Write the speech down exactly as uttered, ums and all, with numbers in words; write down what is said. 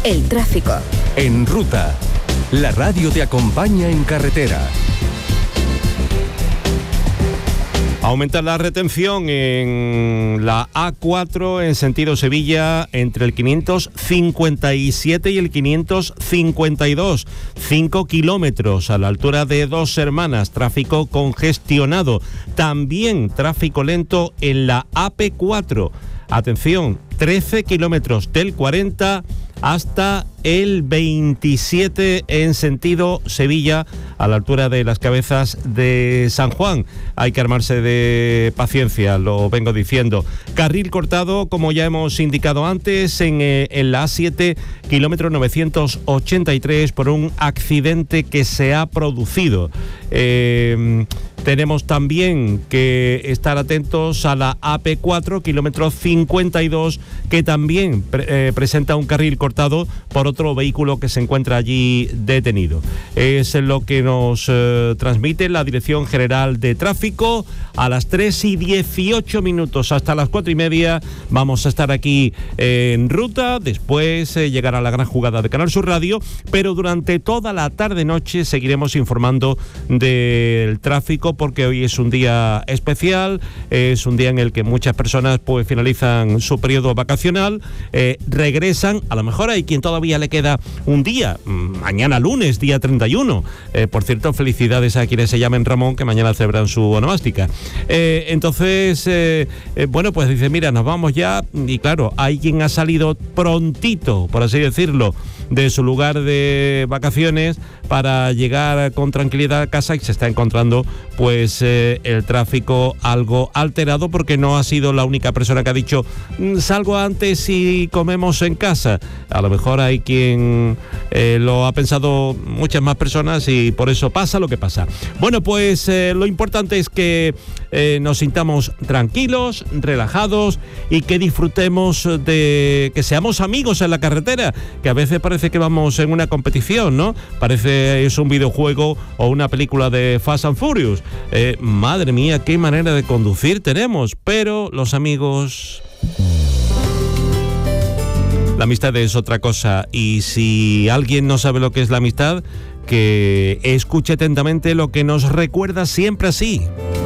El tráfico. En Ruta, la radio te acompaña en carretera. Aumenta la retención en la A cuatro en sentido Sevilla entre el quinientos cincuenta y siete y el quinientos cincuenta y dos. cinco kilómetros a la altura de Dos Hermanas, tráfico congestionado. También tráfico lento en la A P cuatro. Atención, trece kilómetros del cuarenta hasta el veintisiete en sentido Sevilla, a la altura de las Cabezas de San Juan. Hay que armarse de paciencia, lo vengo diciendo. Carril cortado, como ya hemos indicado antes, en, eh, en la A siete, kilómetro novecientos ochenta y tres, por un accidente que se ha producido. Eh, tenemos también que estar atentos a la A P cuatro, kilómetro cincuenta y dos, que también pre- eh, presenta un carril cortado por otro vehículo que se encuentra allí detenido. Es lo que nos eh, transmite la Dirección General de Tráfico. A las tres y dieciocho minutos hasta las cuatro y media vamos a estar aquí eh, en Ruta. Después eh, llegará la gran jugada de Canal Sur Radio, pero durante toda la tarde-noche seguiremos informando del tráfico, porque hoy es un día especial, es un día en el que muchas personas pues finalizan su periodo vacacional, eh, regresan. A lo mejor hay quien todavía le queda un día, mañana lunes, día treinta y uno. Eh, por cierto, felicidades a quienes se llamen Ramón, que mañana celebran su onomástica. Eh, entonces, eh, eh, bueno, pues dice, mira, nos vamos ya. Y claro, hay quien ha salido prontito, por así decirlo, de su lugar de vacaciones para llegar con tranquilidad a casa, y se está encontrando pues eh, el tráfico algo alterado, porque no ha sido la única persona que ha dicho salgo antes y comemos en casa. A lo mejor hay quien eh, lo ha pensado muchas más personas, y por eso pasa lo que pasa. Bueno, pues eh, lo importante es que eh, nos sintamos tranquilos, relajados, y que disfrutemos de que seamos amigos en la carretera, que a veces parece que vamos en una competición, ¿no? Parece es un videojuego o una película de Fast and Furious. Eh, madre mía, qué manera de conducir tenemos, pero los amigos... La amistad es otra cosa, y si alguien no sabe lo que es la amistad, que escuche atentamente lo que nos recuerda siempre así.